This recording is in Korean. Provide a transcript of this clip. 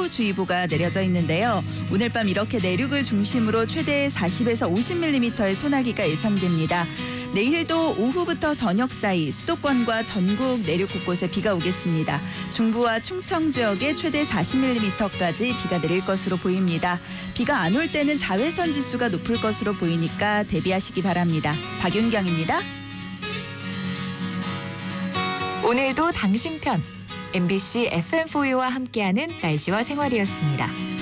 폭우주의보가 내려져 있는데요. 오늘 밤 이렇게 내륙을 중심으로 최대 40에서 50mm의 소나기가 예상됩니다. 내일도 오후부터 저녁 사이 수도권과 전국 내륙 곳곳에 비가 오겠습니다. 중부와 충청 지역에 최대 40mm까지 비가 내릴 것으로 보입니다. 비가 안 올 때는 자외선 지수가 높을 것으로 보이니까 대비하시기 바랍니다. 박윤경입니다. 오늘도 당신 편 MBC FM4U와 함께하는 날씨와 생활이었습니다.